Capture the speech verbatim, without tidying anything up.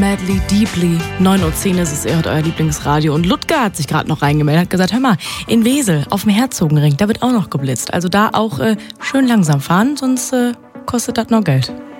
Madly Deeply, neun Uhr zehn ist es, ihr hört euer Lieblingsradio. Und Ludger hat sich gerade noch reingemeldet, hat gesagt, hör mal, in Wesel, auf dem Herzogenring, da wird auch noch geblitzt. Also da auch äh, schön langsam fahren, sonst äh, kostet das noch Geld.